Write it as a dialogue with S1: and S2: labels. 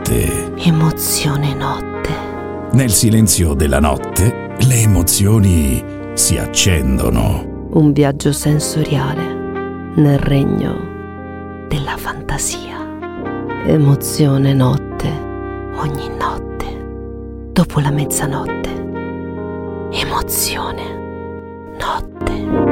S1: notte.
S2: Emozione notte.
S1: Nel silenzio della notte, le emozioni si accendono.
S2: Un viaggio sensoriale nel regno della fantasia. Emozione notte, ogni notte, dopo la mezzanotte. Emozione notte.